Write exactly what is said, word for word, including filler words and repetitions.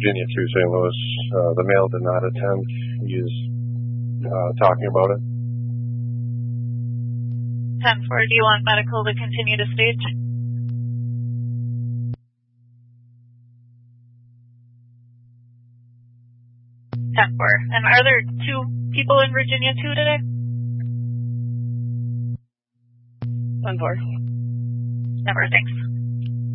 Virginia to Saint Louis. Uh, the male did not attend. He is uh, talking about it. ten four, do you want medical to continue to stage? ten four. And are there two people in Virginia too today? ten four. Never, thanks.